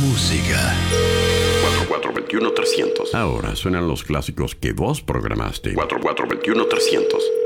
música. 4421-300. Ahora suenan los clásicos que vos programaste. 4421-300.